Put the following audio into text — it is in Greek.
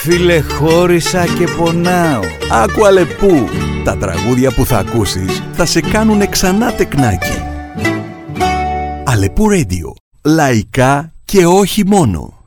φίλε, χώρισα και πονάω. Άκου Αλεπού, τα τραγούδια που θα ακούσεις θα σε κάνουνε ξανά τεκνάκι. Αλεπού Radio, λαϊκά και όχι μόνο.